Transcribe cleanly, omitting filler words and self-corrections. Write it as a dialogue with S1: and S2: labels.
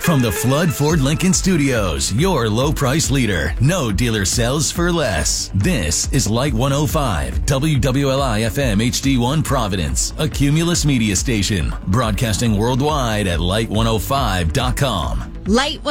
S1: From the Flood Ford Lincoln Studios, your low price leader. No dealer sells for less. This is Light 105, WWLI FM HD1 Providence, a Cumulus media station, broadcasting worldwide at light105.com.
S2: Light